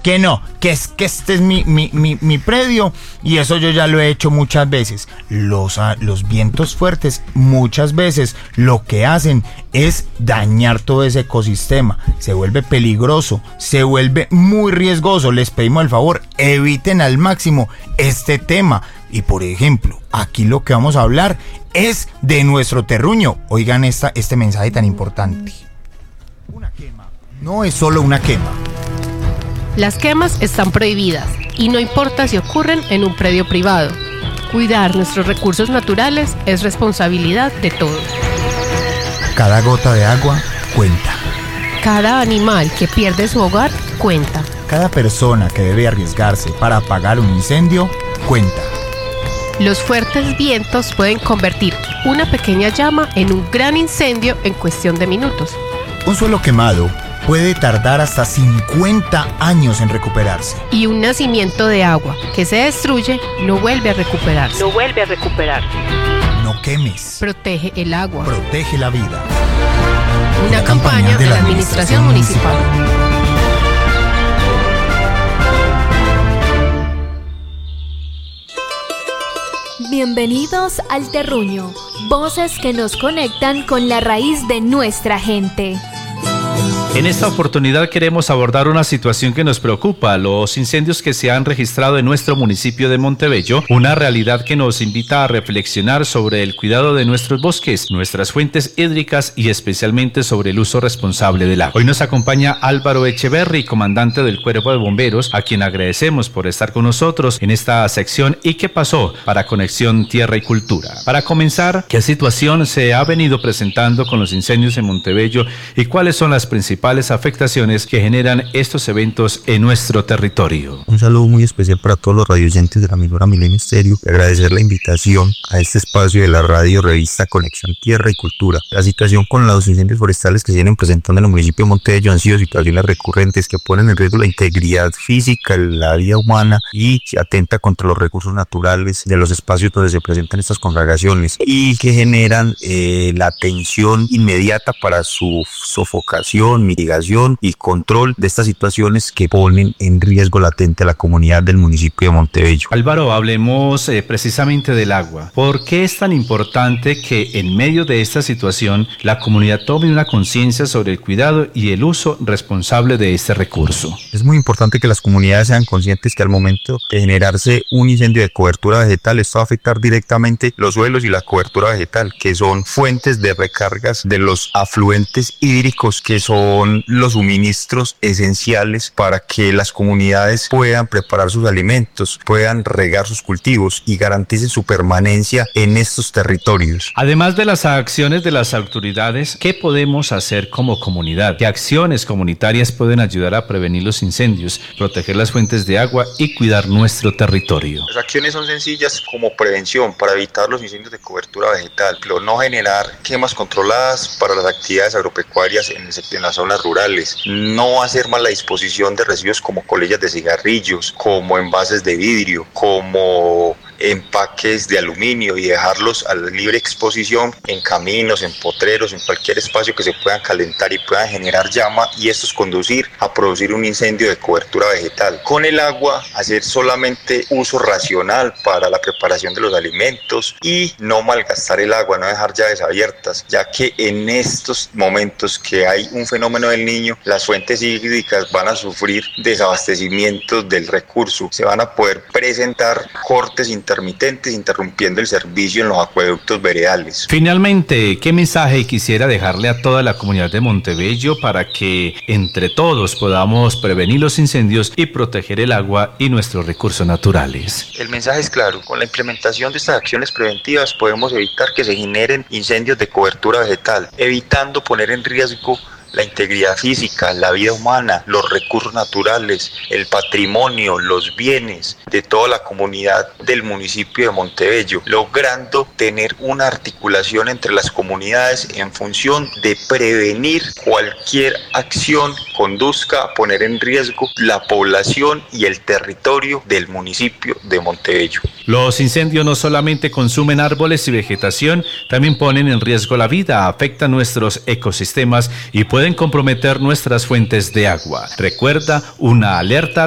que no, que este es mi predio, y eso yo ya lo he hecho muchas veces. Los vientos fuertes muchas veces lo que hacen es dañar todo ese ecosistema, se vuelve peligroso, se vuelve muy riesgoso. Les pedimos el favor, eviten al máximo este tema. Y por ejemplo, aquí lo que vamos a hablar es de nuestro terruño. Oigan este mensaje tan importante. Una quema no es solo una quema. Las quemas están prohibidas y no importa si ocurren en un predio privado. Cuidar nuestros recursos naturales es responsabilidad de todos. Cada gota de agua cuenta. Cada animal que pierde su hogar cuenta. Cada persona que debe arriesgarse para apagar un incendio cuenta. Los fuertes vientos pueden convertir una pequeña llama en un gran incendio en cuestión de minutos. Un suelo quemado puede tardar hasta 50 años en recuperarse. Y un nacimiento de agua que se destruye no vuelve a recuperarse. No quemes. Protege el agua. Protege la vida. Una campaña de la Administración Municipal. Bienvenidos al Terruño, voces que nos conectan con la raíz de nuestra gente. En esta oportunidad queremos abordar una situación que nos preocupa, los incendios que se han registrado en nuestro municipio de Montebello, una realidad que nos invita a reflexionar sobre el cuidado de nuestros bosques, nuestras fuentes hídricas y especialmente sobre el uso responsable del agua. Hoy nos acompaña Álvaro Echeverry, comandante del Cuerpo de Bomberos, a quien agradecemos por estar con nosotros en esta sección ¿Y qué pasó? Para Conexión Tierra y Cultura. Para comenzar, ¿qué situación se ha venido presentando con los incendios en Montebello y cuáles son las principales afectaciones que generan estos eventos en nuestro territorio? Un saludo muy especial para todos los radioyentes de la emisora Milenio Estéreo y agradecer la invitación a este espacio de la radio revista Conexión Tierra y Cultura. La situación con los incendios forestales que se vienen presentando en el municipio de Montebello han sido situaciones recurrentes que ponen en riesgo la integridad física, la vida humana y se atenta contra los recursos naturales de los espacios donde se presentan estas conflagraciones y que generan la atención inmediata para su sofocación, mitigación y control de estas situaciones que ponen en riesgo latente a la comunidad del municipio de Montebello. Álvaro, hablemos precisamente del agua. ¿Por qué es tan importante que en medio de esta situación la comunidad tome una conciencia sobre el cuidado y el uso responsable de este recurso? Es muy importante que las comunidades sean conscientes que al momento de generarse un incendio de cobertura vegetal, esto va a afectar directamente los suelos y la cobertura vegetal, que son fuentes de recargas de los afluentes hídricos, que son los suministros esenciales para que las comunidades puedan preparar sus alimentos, puedan regar sus cultivos y garanticen su permanencia en estos territorios. Además de las acciones de las autoridades, ¿qué podemos hacer como comunidad? ¿Qué acciones comunitarias pueden ayudar a prevenir los incendios, proteger las fuentes de agua y cuidar nuestro territorio? Las acciones son sencillas como prevención para evitar los incendios de cobertura vegetal, pero no generar quemas controladas para las actividades agropecuarias en las zonas rurales, no hacer mala disposición de residuos como colillas de cigarrillos, como envases de vidrio, como empaques de aluminio y dejarlos a la libre exposición en caminos, en potreros, en cualquier espacio que se puedan calentar y puedan generar llama y estos conducir a producir un incendio de cobertura vegetal. Con el agua, hacer solamente uso racional para la preparación de los alimentos y no malgastar el agua, no dejar llaves abiertas, ya que en estos momentos que hay un fenómeno del Niño, las fuentes hídricas van a sufrir desabastecimientos del recurso, se van a poder presentar cortes intermitentes interrumpiendo el servicio en los acueductos veredales. Finalmente, ¿qué mensaje quisiera dejarle a toda la comunidad de Montebello para que entre todos podamos prevenir los incendios y proteger el agua y nuestros recursos naturales? El mensaje es claro, con la implementación de estas acciones preventivas podemos evitar que se generen incendios de cobertura vegetal, evitando poner en riesgo la integridad física, la vida humana, los recursos naturales, el patrimonio, los bienes de toda la comunidad del municipio de Montebello, logrando tener una articulación entre las comunidades en función de prevenir cualquier acción que conduzca a poner en riesgo la población y el territorio del municipio de Montebello. Los incendios no solamente consumen árboles y vegetación, también ponen en riesgo la vida, afectan nuestros ecosistemas y pueden comprometer nuestras fuentes de agua. Recuerda, una alerta